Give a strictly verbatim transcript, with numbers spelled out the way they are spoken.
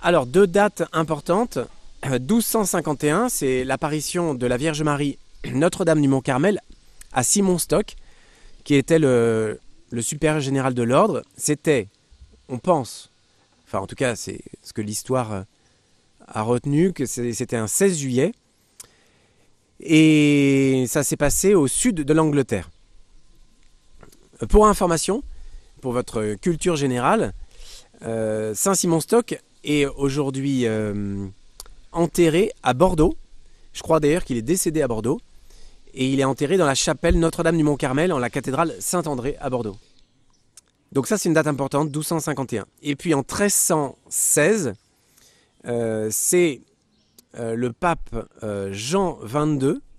Alors, deux dates importantes. douze cent cinquante et un, c'est l'apparition de la Vierge Marie Notre-Dame du Mont-Carmel à Simon Stock, qui était le, le supérieur général de l'ordre. C'était, on pense, enfin en tout cas c'est ce que l'histoire a retenu, que c'était un seize juillet. Et ça s'est passé au sud de l'Angleterre. Pour information, pour votre culture générale, euh, Saint-Simon-Stock est aujourd'hui euh, enterré à Bordeaux. Je crois d'ailleurs qu'il est décédé à Bordeaux. Et il est enterré dans la chapelle Notre-Dame du Mont-Carmel, en la cathédrale Saint-André à Bordeaux. Donc ça, c'est une date importante, douze cent cinquante et un. Et puis en treize cent seize, euh, c'est euh, le pape euh, Jean vingt-deux